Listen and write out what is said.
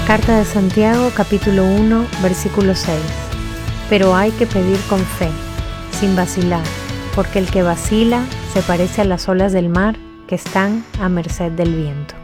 Carta de Santiago, capítulo 1, versículo 6. Pero hay que pedir con fe, sin vacilar, porque el que vacila se parece a las olas del mar que están a merced del viento.